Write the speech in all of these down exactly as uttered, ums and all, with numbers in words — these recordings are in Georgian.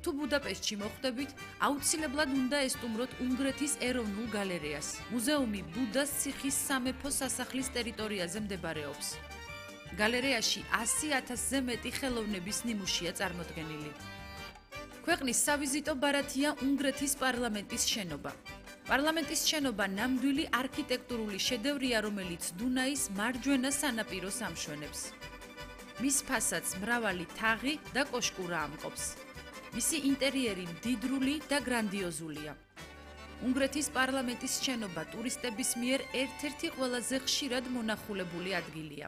თუ ბუდაპეშტში მოხვდებით, აუცილებლად უნდა ესტუმროთ უნგრეთის ეროვნულ გალერეას. მუზეუმი ბუდას ციხის სამეფო სასახლის ტერიტორიაზე მდებარეობს. გალერეაში ასი ათასზე მეტი ხელოვნების ნიმუშია წარმოდგენილი. ქვეყნის სავიზიტო ბარათია უნგრეთის პარლამენტის შენობა. პარლამენტის შენობა ნამდვილი არქიტექტურული შედევრია, რომელიც დუნაის მარჯვენა სანაპიროს ამშვენებს. მის ფასადს მრავალი თაღი და კოშკურა ამკობს. მისი ინტერიერი მდიდრული და გრანდიოზულია. უნგრეთის პარლამენტის შენობა ტურისტების მიერ ერთ-ერთი ყველაზე ხშირად მონახულებული ადგილია.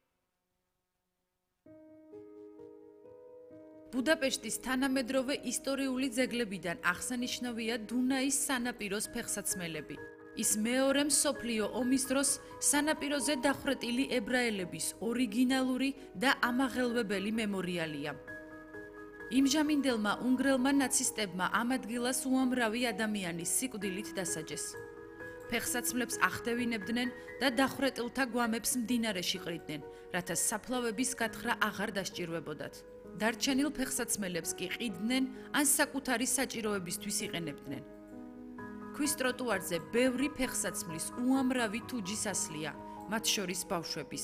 ბუდაპეშტის თანამედროვე ისტორიული ძეგლებიდან აღსანიშნავია დუნაის სანაპიროს ფეხსაცმელები. ის მეორე მსოფლიო ომის დროს სანაპიროზე დახვრეტილი ებრაელების ორიგინალური და ამაღელვებელი მემორიალია. იმჟამინდელმა უნგრელმა ნაცისტებმა ამ ადგილას უამრავი ადამიანის სიკვდილით დასაჯეს. ფეხსაცმლებს ახდევინებდნენ და დახვრეტილთა გვამებს მდინარეში ყრიდნენ, რათა საფლავების გათხრა აღარ დასჭირვებოდათ. დარჩენილ ფეხსაცმელებს კი ყიდნენ ან საკუთარი საჭიროებისთვის იყენებდნენ. ქვის ტროტუარზე ბევრი ფეხსაცმლის უამრავი თუჯის ასლია, მათ შორის ბავშვების.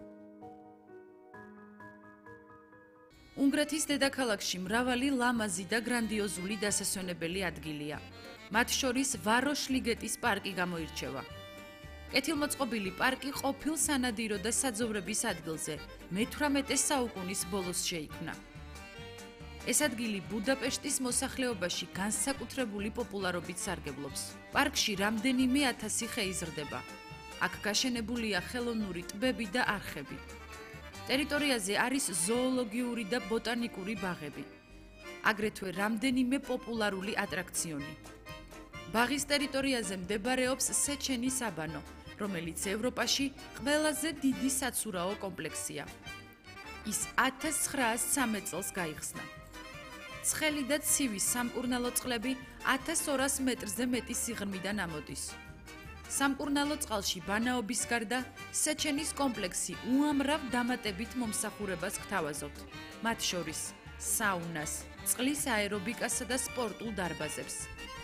უნგრეთის დედაქალაქში მრავალი ლამაზი და გრანდიოზული დასასვენებელი ადგილია. მათ შორის ვაროშლიგეტის პარკი გამოირჩევა. კეთილმოწყობილი პარკი ყოფილ სანადირო და საძოვრების ადგილზე მეთვრამეტე საუკუნის ბოლოს შეიქმნა. ეს ადგილი ბუდაპეშტის მოსახლეობაში განსაკუთრებული პოპულარობით სარგებლობს. პარკში რამდენიმე ათასი ხე იზრდება. აქ გაშენებულია ხელოვნური ტბები და არხები. ტერიტორიაზე არის ზოოლოგიური და ბოტანიკური ბაღები. აგრეთვე რამდენიმე პოპულარული ატრაქციონი. ბაღის ტერიტორიაზე მდებარეობს სეჩენის აბანო, რომელიც ევროპაში ყველაზე დიდი საცურაო კომპლექსია. ის ათას ცხრაას ცხრამეტ წელს გაიხსნა. ცხელი და ცივი სამკურნალო წყლები ათას ორას მეტრზე მეტი სიღრმიდან ამოდის. სამკურნალო წყალში ბანაობის გარდა სეჩენის კომპლექსი უამრავ დამატებით მომსახურებას გთავაზობთ, მათ შორის საუნას, წყლის აერობიკასა და სპორტულ დარბაზებს.